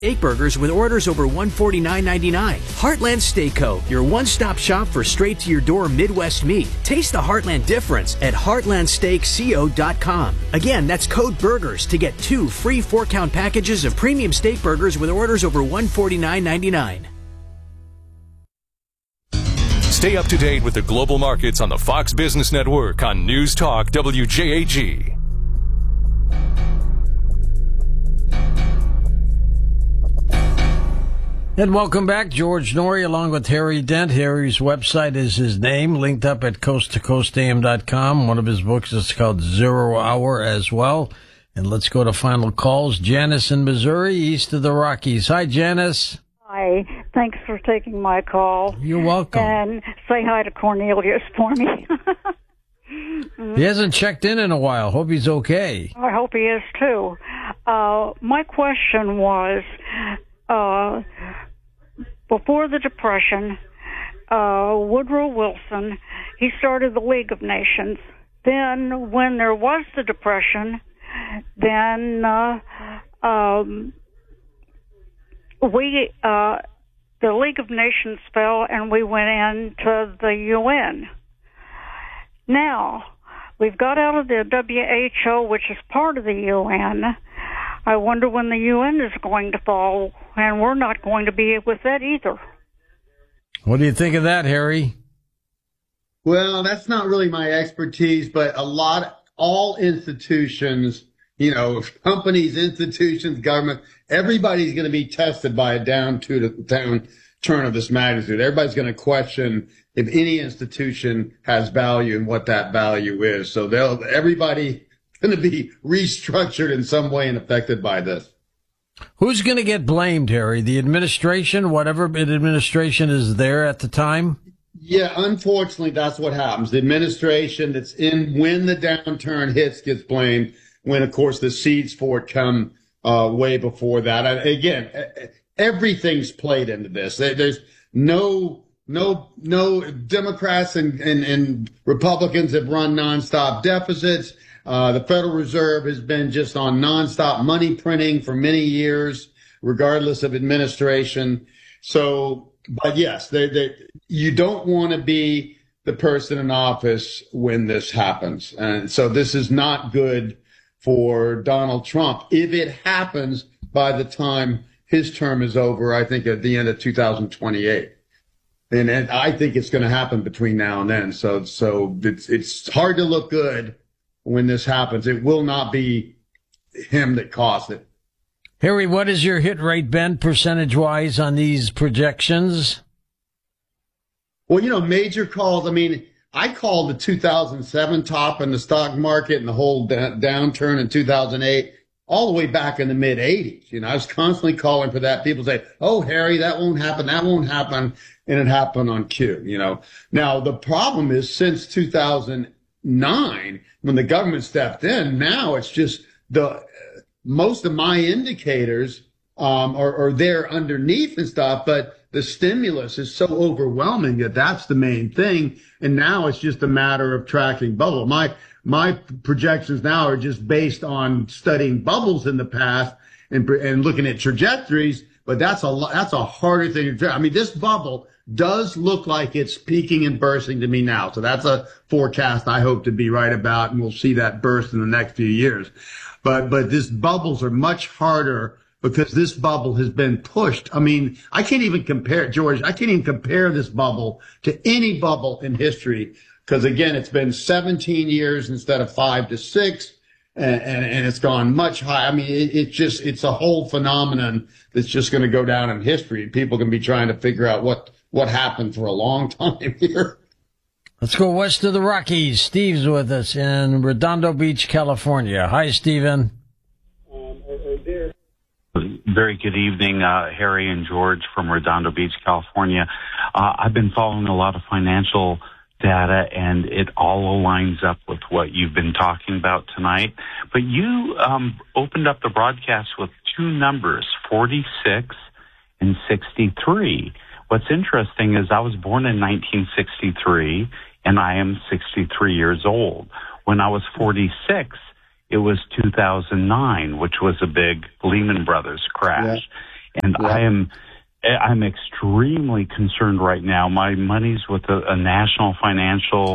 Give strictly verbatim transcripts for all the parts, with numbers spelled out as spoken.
Steak burgers with orders over one hundred forty-nine ninety-nine. Heartland Steak Co., your one-stop shop for straight-to-your-door Midwest meat. Taste the Heartland difference at heartland steak co dot com. Again, that's code BURGERS to get two free four-count packages of premium steak burgers with orders over one hundred forty-nine ninety-nine. Stay up to date with the global markets on the Fox Business Network on News Talk W J A G. And welcome back. George Noory along with Harry Dent. Harry's website is his name, linked up at coast to coast a m dot com. One of his books is called Zero Hour as well. And let's go to final calls. Janice in Missouri, east of the Rockies. Hi, Janice. Hi. Thanks for taking my call. You're welcome. And say hi to Cornelius for me. He hasn't checked in in a while. Hope he's okay. I hope he is, too. Uh, my question was... Uh, before the Depression, uh, Woodrow Wilson, he started the League of Nations. Then, when there was the Depression, then uh, um, we, uh, the League of Nations fell, and we went into the U N. Now, we've got out of the W H O, which is part of the U N. I wonder when the U N is going to fall, and we're not going to be with that either. What do you think of that, Harry? Well, that's not really my expertise, but a lot, all institutions, you know, companies, institutions, government, everybody's going to be tested by a down to down turn of this magnitude. Everybody's going to question if any institution has value and what that value is. So they'll, everybody going to be restructured in some way and affected by this. Who's going to get blamed, Harry? The administration, whatever administration is there at the time? Yeah, unfortunately, that's what happens. The administration that's in when the downturn hits gets blamed, when, of course, the seeds for it come uh, way before that. And again, everything's played into this. There's no no no Democrats and, and, and Republicans have run nonstop deficits. Uh, the Federal Reserve has been just on nonstop money printing for many years, regardless of administration. So, but yes, they, they, you don't want to be the person in office when this happens. And so this is not good for Donald Trump. If it happens by the time his term is over, I think at the end of two thousand twenty-eight. And, and I think it's going to happen between now and then. So, so it's, it's hard to look good when this happens. It will not be him that caused it. Harry, what is your hit rate, Ben, percentage-wise on these projections? Well, you know, major calls, I mean, I called the two thousand seven top in the stock market and the whole da- downturn in two thousand eight all the way back in the mid-eighties. You know, I was constantly calling for that. People say, oh, Harry, that won't happen, that won't happen, and it happened on cue, you know. Now, the problem is since two thousand nine, when the government stepped in, now it's just the most of my indicators um, are, are there underneath and stuff, but the stimulus is so overwhelming that that's the main thing. And now it's just a matter of tracking bubble. My my projections now are just based on studying bubbles in the past and and looking at trajectories. But that's a that's a harder thing to do. I mean, this bubble does look like it's peaking and bursting to me now. So that's a forecast I hope to be right about, and we'll see that burst in the next few years. But but these bubbles are much harder because this bubble has been pushed. I mean, I can't even compare, George, I can't even compare this bubble to any bubble in history because, again, it's been seventeen years instead of five to six. And, and, and it's gone much higher. I mean, it, it just, it's a whole phenomenon that's just going to go down in history. People can be trying to figure out what, what happened for a long time here. Let's go west of the Rockies. Steve's with us in Redondo Beach, California. Hi, Steven. Um, Very good evening, uh, Harry and George from Redondo Beach, California. Uh, I've been following a lot of financial data, and it all aligns up with what you've been talking about tonight. But you um, opened up the broadcast with two numbers, forty-six and sixty-three. What's interesting is I was born in nineteen sixty-three, and I am sixty-three years old. When I was forty-six, it was two thousand nine, which was a big Lehman Brothers crash. And Yeah. I am, I'm extremely concerned right now. My money's with a, a national financial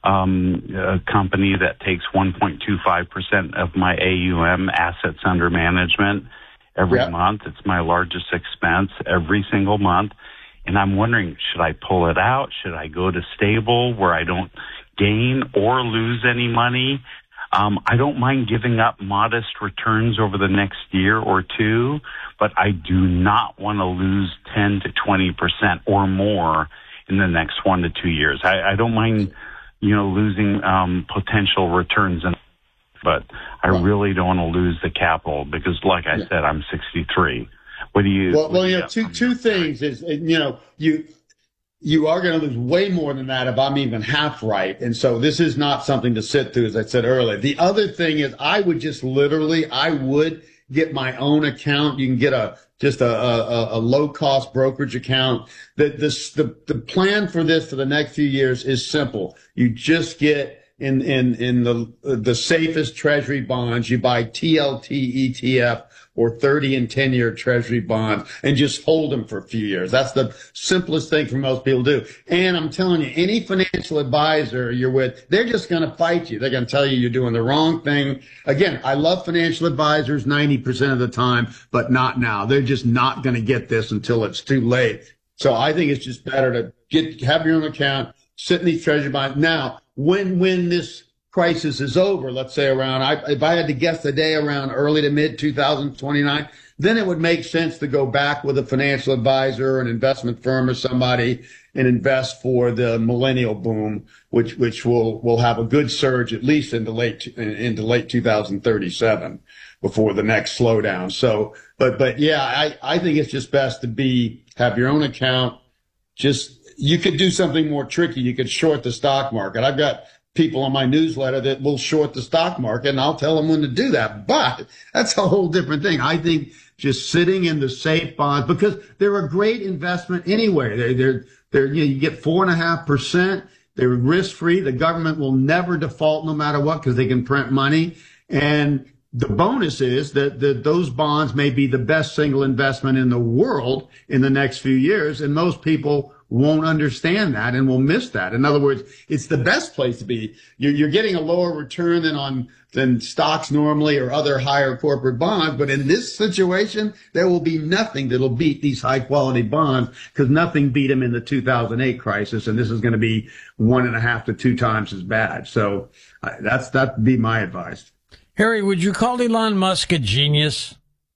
um, uh, company that takes one point two five percent of my A U M, assets under management, every Yeah. month. It's my largest expense every single month. And I'm wondering, should I pull it out? Should I go to stable where I don't gain or lose any money? Um, I don't mind giving up modest returns over the next year or two, but I do not want to lose ten to twenty percent or more in the next one to two years. I, I don't mind, you know, losing um, potential returns, in, but I Right. really don't want to lose the capital because, like I Yeah. said, I'm sixty-three. What do you? Well, what well, do you you know, got two from two your- things is, you know, you you are going to lose way more than that if I'm even half right, and so this is not something to sit through, as I said earlier. The other thing is, I would just literally, I would get my own account. You can get a just a a, a low cost brokerage account. The this the the plan for this for the next few years is simple. You just get in in in the the safest treasury bonds. You buy T L T E T F or thirty and ten year treasury bonds and just hold them for a few years. That's the simplest thing for most people to do. And I'm telling you, any financial advisor you're with, they're just going to fight you. They're going to tell you you're doing the wrong thing. Again, I love financial advisors ninety percent of the time, but not now. They're just not going to get this until it's too late. So I think it's just better to get, have your own account, sit in these treasury bonds. Now, when, when this crisis is over, let's say around, I, if I had to guess the day around early to mid two thousand twenty-nine, then it would make sense to go back with a financial advisor, an investment firm or somebody and invest for the millennial boom, which, which will, will have a good surge at least into late, into late two thousand thirty-seven before the next slowdown. So, but, but yeah, I, I think it's just best to be, have your own account. Just, you could do something more tricky. You could short the stock market. I've got people on my newsletter that will short the stock market, and I'll tell them when to do that. But that's a whole different thing. I think just sitting in the safe bonds, because they're a great investment anyway. They're, they're, they're, you know, you get four and a half percent. They're risk free. The government will never default no matter what because they can print money. And the bonus is that, that those bonds may be the best single investment in the world in the next few years. And most people won't understand that and will miss that. In other words, it's the best place to be. You're, you're getting a lower return than on than stocks normally or other higher corporate bonds. But in this situation, there will be nothing that'll beat these high quality bonds because nothing beat them in the two thousand eight crisis. And this is going to be one and a half to two times as bad. So uh, that's that'd be my advice. Harry, would you call Elon Musk a genius?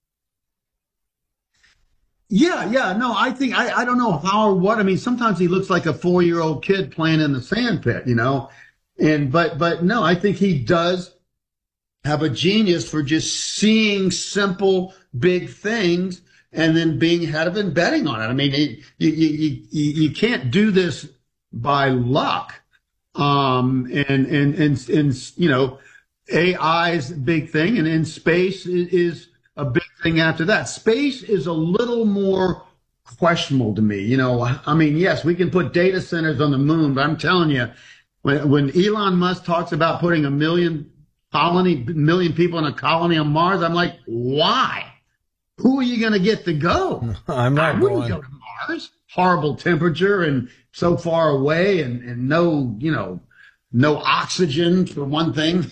Yeah, yeah, no, I think, I, I don't know how or what. I mean, sometimes he looks like a four-year-old kid playing in the sand pit, you know, and, but, but no, I think he does have a genius for just seeing simple, big things and then being ahead of it and betting on it. I mean, it, you, you, you, you can't do this by luck. Um, and, and, and, and, you know, A I is a big thing, and in space is, is a big thing after that. Space is a little more questionable to me. You know, I mean, yes, we can put data centers on the moon, but I'm telling you, when, when Elon Musk talks about putting a million colony, million people in a colony on Mars, I'm like, why? Who are you going to get to go? I'm not I wouldn't going. go to Mars. Horrible temperature and so far away and, and no, you know, no oxygen for one thing.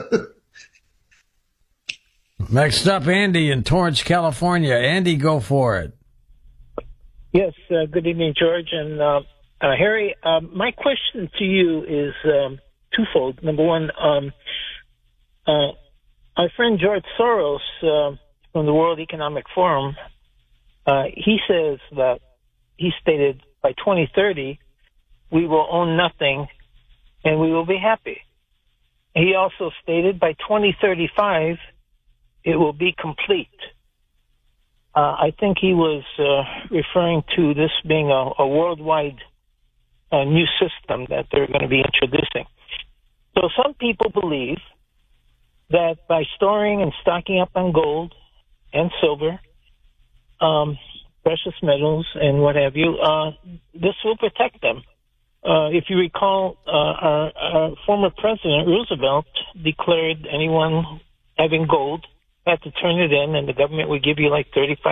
Next up, Andy in Torrance, California. Andy, go for it. Yes, uh, good evening, George. And uh, uh, Harry, um, my question to you is um, twofold. Number one, um, uh, our friend George Soros uh, from the World Economic Forum, uh, he says that, he stated, by twenty thirty, we will own nothing and we will be happy. He also stated by twenty thirty-five, it will be complete. Uh, I think he was uh, referring to this being a, a worldwide uh, new system that they're going to be introducing. So some people believe that by storing and stocking up on gold and silver, um, precious metals and what have you, uh, this will protect them. Uh, if you recall, uh, our, our former president, Roosevelt, declared anyone having gold had to turn it in, and the government would give you like thirty-five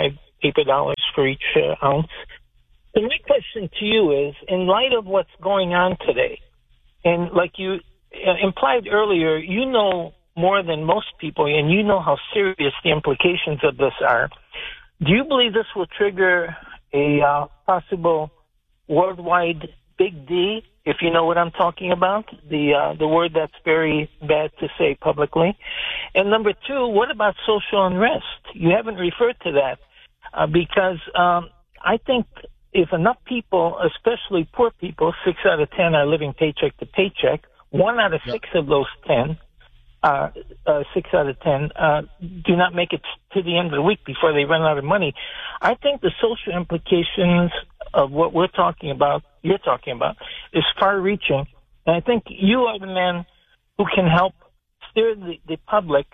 paper dollars for each uh, ounce. So my question to you is, in light of what's going on today, and like you uh, implied earlier, you know more than most people, and you know how serious the implications of this are. Do you believe this will trigger a uh, possible worldwide Big D, if you know what I'm talking about, the uh, the word that's very bad to say publicly? And number two, what about social unrest? You haven't referred to that uh, because um, I think if enough people, especially poor people, six out of ten are living paycheck to paycheck, one out of six of those ten, uh, uh, six out of ten, uh, do not make it to the end of the week before they run out of money. I think the social implications of what we're talking about, you're talking about, is far-reaching. And I think you are the man who can help steer the, the public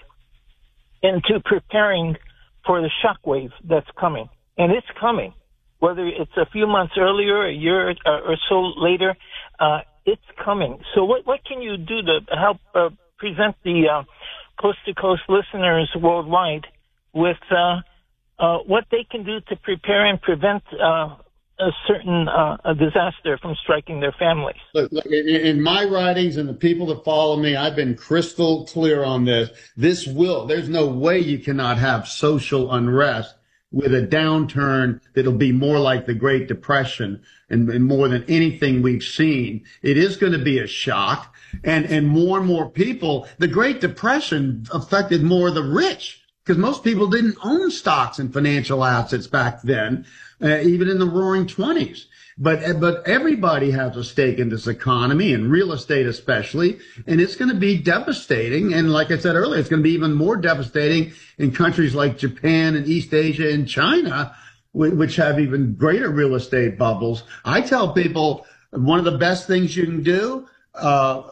into preparing for the shockwave that's coming. And it's coming. Whether it's a few months earlier, a year or so later, uh, it's coming. So what, what can you do to help uh, present the uh, coast-to-coast listeners worldwide with uh, uh, what they can do to prepare and prevent uh, a certain uh, a disaster from striking their families? Look, look, in, in my writings and the people that follow me, I've been crystal clear on this. This will, there's no way you cannot have social unrest with a downturn that'll be more like the Great Depression and, and more than anything we've seen. It is going to be a shock. And, and more and more people, the Great Depression affected more of the rich because most people didn't own stocks and financial assets back then, uh, even in the roaring twenties. But, but everybody has a stake in this economy and real estate especially, and it's going to be devastating. And like I said earlier, it's going to be even more devastating in countries like Japan and East Asia and China, which have even greater real estate bubbles. I tell people one of the best things you can do, uh,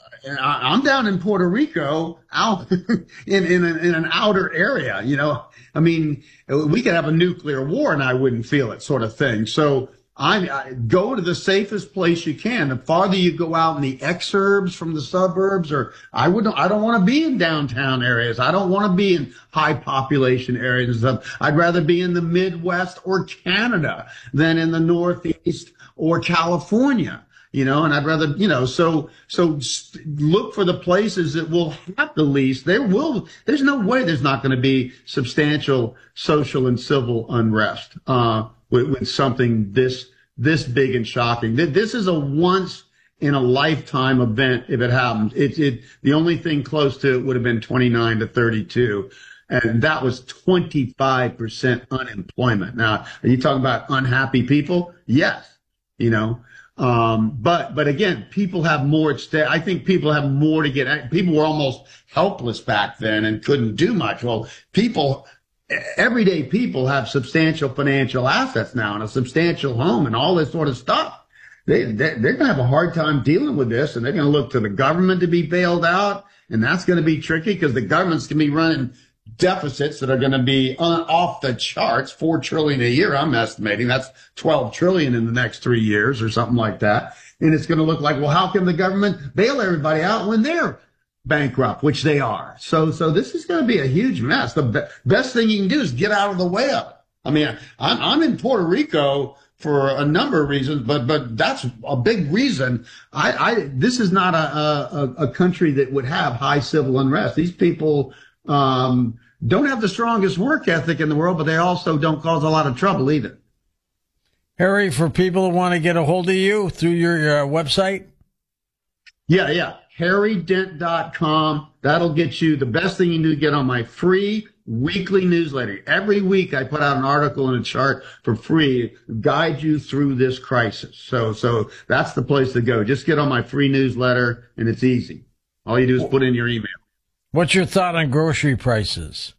I'm down in Puerto Rico, out in in, a, in an outer area. You know, I mean, we could have a nuclear war and I wouldn't feel it, sort of thing. So I, I go to the safest place you can. The farther you go out in the exurbs from the suburbs, or I wouldn't, I don't want to be in downtown areas. I don't want to be in high population areas and stuff. I'd rather be in the Midwest or Canada than in the Northeast or California. You know, and I'd rather, you know, so, so look for the places that will have the least. There will, there's no way there's not going to be substantial social and civil unrest, uh, with, with something this, this big and shocking. This is a once in a lifetime event if it happens. It, it, the only thing close to it would have been twenty-nine to thirty-two. And that was twenty-five percent unemployment. Now, are you talking about unhappy people? Yes. You know, Um, but, but again, people have more at stake. I think people have more to get. People were almost helpless back then and couldn't do much. Well, people, everyday people have substantial financial assets now and a substantial home and all this sort of stuff. They, they they're going to have a hard time dealing with this, and they're going to look to the government to be bailed out. And that's going to be tricky because the government's going to be running deficits that are going to be on, off the charts, four trillion a year. I'm estimating that's twelve trillion in the next three years or something like that. And it's going to look like, well, how can the government bail everybody out when they're bankrupt, which they are? So, so this is going to be a huge mess. The be- best thing you can do is get out of the way of it. I mean, I'm, I'm in Puerto Rico for a number of reasons, but, but that's a big reason. I, I, this is not a, a, a country that would have high civil unrest. These people, um, don't have the strongest work ethic in the world, but they also don't cause a lot of trouble either. Harry, for people who want to get a hold of you through your uh, website? Yeah, yeah. harry dent dot com. That'll get you the best thing you can do to get on my free weekly newsletter. Every week I put out an article and a chart for free to guide you through this crisis. So, so that's the place to go. Just get on my free newsletter and it's easy. All you do is put in your email. What's your thought on grocery prices?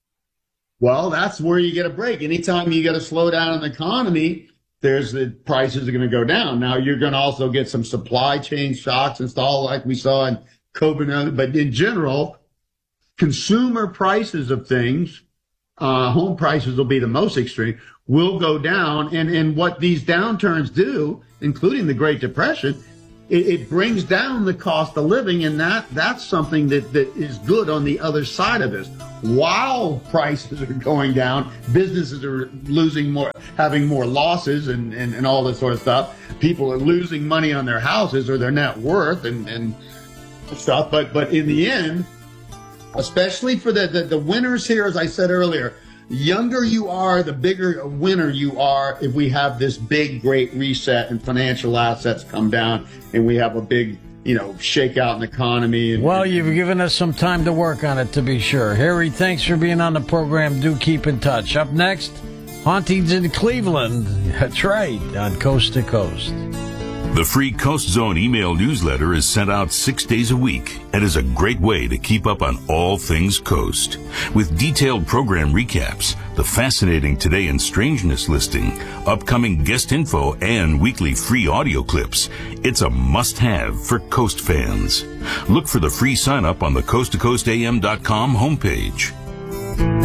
Well, that's where you get a break. Anytime you get a slowdown in the economy, there's the prices are going to go down. Now, you're going to also get some supply chain shocks installed like we saw in COVID. But in general, consumer prices of things, uh, home prices will be the most extreme, will go down. And, and what these downturns do, including the Great Depression, it, it brings down the cost of living, and that that's something that, that is good on the other side of this. While prices are going down, businesses are losing more, having more losses and, and, and all this sort of stuff. People are losing money on their houses or their net worth and, and stuff. But but in the end, especially for the, the, the winners here, as I said earlier, the younger you are, the bigger winner you are if we have this big, great reset and financial assets come down and we have a big, you know, shakeout in the economy. And, well, and, you've given us some time to work on it, to be sure. Harry, thanks for being on the program. Do keep in touch. Up next, hauntings in Cleveland. That's right, on Coast to Coast. The free Coast Zone email newsletter is sent out six days a week and is a great way to keep up on all things Coast. With detailed program recaps, the fascinating Today in Strangeness listing, upcoming guest info, and weekly free audio clips, it's a must-have for Coast fans. Look for the free sign-up on the coast to coast a m dot com homepage.